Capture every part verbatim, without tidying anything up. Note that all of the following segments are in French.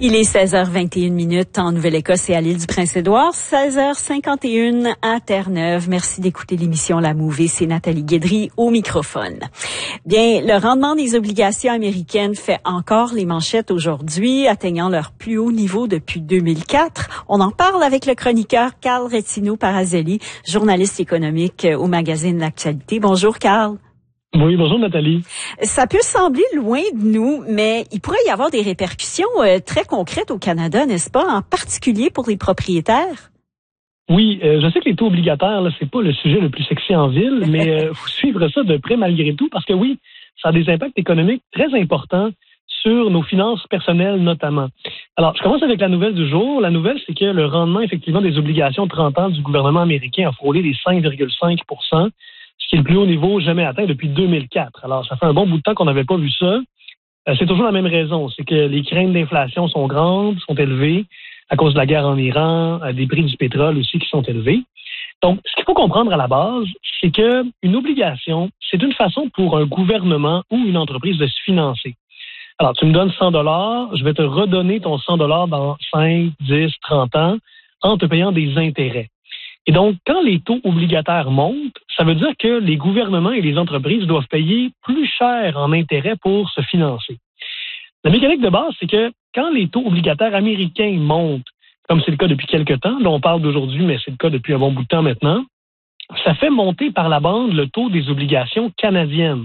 Il est seize heures vingt et une minutes en Nouvelle-Écosse et à l'île du Prince-Édouard, seize heures cinquante et une à Terre-Neuve. Merci d'écouter l'émission La Mouvée. C'est Nathalie Guédry au microphone. Bien, le rendement des obligations américaines fait encore les manchettes aujourd'hui, atteignant leur plus haut niveau depuis deux mille quatre. On en parle avec le chroniqueur Carl Rettino-Parazelli, journaliste économique au magazine L'Actualité. Bonjour Carl. Oui, bonjour Nathalie. Ça peut sembler loin de nous, mais il pourrait y avoir des répercussions euh, très concrètes au Canada, n'est-ce pas, en particulier pour les propriétaires? Oui, euh, je sais que les taux obligataires, là, c'est pas le sujet le plus sexy en ville, mais euh, faut suivre ça de près malgré tout, parce que oui, ça a des impacts économiques très importants sur nos finances personnelles notamment. Alors, je commence avec la nouvelle du jour. La nouvelle, c'est que le rendement effectivement des obligations trente ans du gouvernement américain a frôlé les cinq virgule cinq pour cent, ce qui est le plus haut niveau jamais atteint depuis deux mille quatre. Alors, ça fait un bon bout de temps qu'on n'avait pas vu ça. Euh, c'est toujours la même raison, c'est que les craintes d'inflation sont grandes, sont élevées, à cause de la guerre en Iran, euh, des prix du pétrole aussi qui sont élevés. Donc, ce qu'il faut comprendre à la base, c'est que une obligation, c'est une façon pour un gouvernement ou une entreprise de se financer. Alors, tu me donnes cent dollars, je vais te redonner ton cent dollars dans cinq, dix, trente ans en te payant des intérêts. Et donc, quand les taux obligataires montent, ça veut dire que les gouvernements et les entreprises doivent payer plus cher en intérêts pour se financer. La mécanique de base, c'est que quand les taux obligataires américains montent, comme c'est le cas depuis quelques temps, là on parle d'aujourd'hui, mais c'est le cas depuis un bon bout de temps maintenant, ça fait monter par la bande le taux des obligations canadiennes.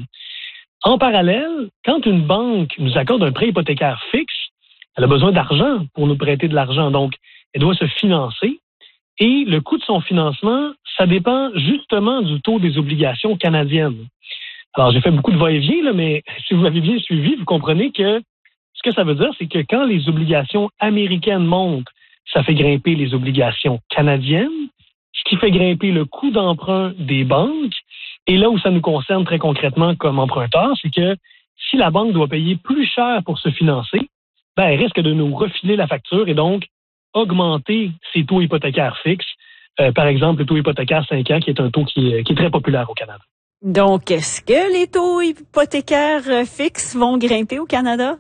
En parallèle, quand une banque nous accorde un prêt hypothécaire fixe, elle a besoin d'argent pour nous prêter de l'argent, donc elle doit se financer. Et le coût de son financement, ça dépend justement du taux des obligations canadiennes. Alors, j'ai fait beaucoup de va-et-vient, là, mais si vous m'avez bien suivi, vous comprenez que ce que ça veut dire, c'est que quand les obligations américaines montent, ça fait grimper les obligations canadiennes, ce qui fait grimper le coût d'emprunt des banques. Et là où ça nous concerne très concrètement comme emprunteur, c'est que si la banque doit payer plus cher pour se financer, ben, elle risque de nous refiler la facture et donc augmenter ses taux hypothécaires fixes. Euh, par exemple, le taux hypothécaire cinq ans, qui est un taux qui est, qui est très populaire au Canada. Donc, est-ce que les taux hypothécaires fixes vont grimper au Canada?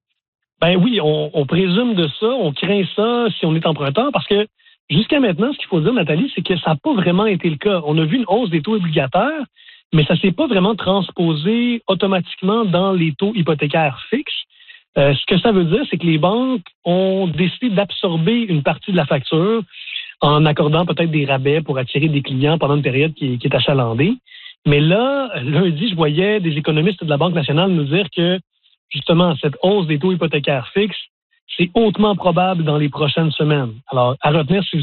Ben oui, on, on présume de ça, on craint ça si on est emprunteur, parce que jusqu'à maintenant, ce qu'il faut dire, Nathalie, c'est que ça n'a pas vraiment été le cas. On a vu une hausse des taux obligataires, mais ça ne s'est pas vraiment transposé automatiquement dans les taux hypothécaires fixes. Euh, ce que ça veut dire, c'est que les banques ont décidé d'absorber une partie de la facture en accordant peut-être des rabais pour attirer des clients pendant une période qui, qui est achalandée. Mais là, lundi, je voyais des économistes de la Banque nationale nous dire que, justement, cette hausse des taux hypothécaires fixes, c'est hautement probable dans les prochaines semaines. Alors, à retenir, si